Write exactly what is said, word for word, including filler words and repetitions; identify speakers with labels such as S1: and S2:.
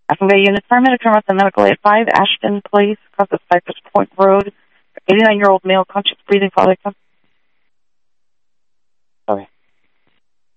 S1: F M V unit, paramedic from the medical aid five Ashton Place, across the Cypress Point Road. eighty-nine-year-old male, conscious breathing, father.